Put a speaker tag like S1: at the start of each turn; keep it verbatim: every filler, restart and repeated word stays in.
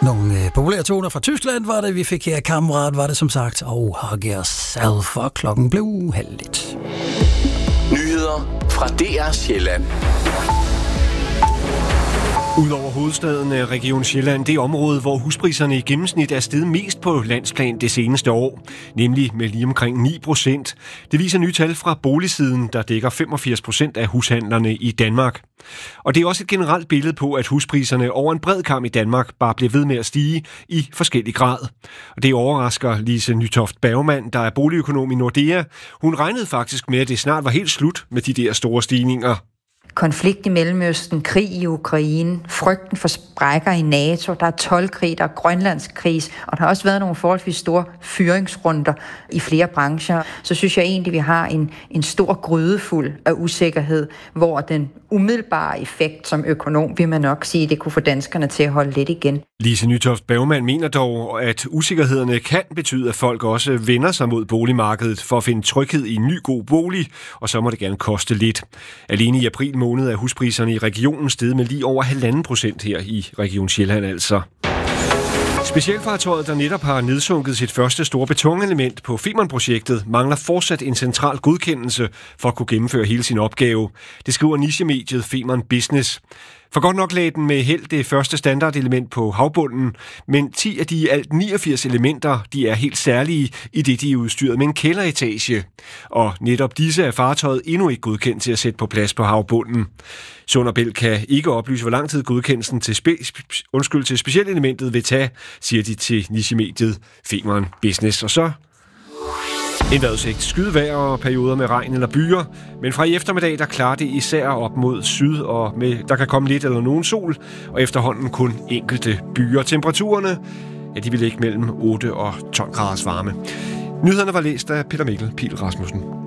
S1: Nogle øh, populære toner fra Tyskland var det, vi fik her. Kammerat var det som sagt, og Hug Yourself, og klokken blev heldigt.
S2: Nyheder fra D R Sjælland.
S3: Udover hovedstaden er Region Sjælland det område, hvor huspriserne i gennemsnit er steget mest på landsplan det seneste år, nemlig med lige omkring ni procent. Det viser nye tal fra Boligsiden, der dækker femogfirs procent af hushandlerne i Danmark. Og det er også et generelt billede på, at huspriserne over en bred kam i Danmark bare bliver ved med at stige i forskellig grad. Og det overrasker Lise Nytoft Bergmann, der er boligøkonom i Nordea. Hun regnede faktisk med, at det snart var helt slut med de der store stigninger.
S4: Konflikt i Mellemøsten, krig i Ukraine, frygten for sprækker i NATO, der er toldkrig, der er grønlandskris, og der har også været nogle forholdsvis store fyringsrunder i flere brancher. Så synes jeg egentlig, vi har en, en stor grydefuld af usikkerhed, hvor den umiddelbare effekt som økonom, vil man nok sige, det kunne få danskerne til at holde lidt igen.
S3: Lise Nytoft Bergmann mener dog, at usikkerhederne kan betyde, at folk også vender sig mod boligmarkedet for at finde tryghed i en ny god bolig, og så må det gerne koste lidt. Alene i april måned er huspriserne i regionen steget med lige over halvanden procent her i Region Sjælland altså. Specialfartøjet, der netop har nedsunket sit første store betonelement på Femern-projektet, mangler fortsat en central godkendelse for at kunne gennemføre hele sin opgave. Det skriver nichemediet Femern Business. For godt nok lagde den med held det første standardelement på havbunden, men ti af de i alt niogfirs elementer, de er helt særlige, i det de er udstyret med en kælderetage. Og netop disse er fartøjet endnu ikke godkendt til at sætte på plads på havbunden. Sund og Bælt kan ikke oplyse, hvor lang tid godkendelsen til, spe- undskyld, til specialelementet vil tage, siger de til nichemediet Femern Business. Og så en vejrudsigt. Skydevejr og perioder med regn eller byer, men fra i eftermiddag, der klarer det især op mod syd, og med, der kan komme lidt eller nogen sol, og efterhånden kun enkelte byer. Temperaturerne, ja, de vil ligge mellem otte og tolv graders varme. Nyhederne var læst af Peter Mikkel Pihl Rasmussen.